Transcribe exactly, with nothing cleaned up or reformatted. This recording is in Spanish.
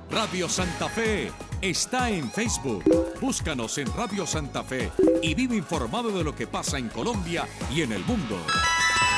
Radio Santa Fe está en Facebook. Búscanos en Radio Santa Fe y vive informado de lo que pasa en Colombia y en el mundo.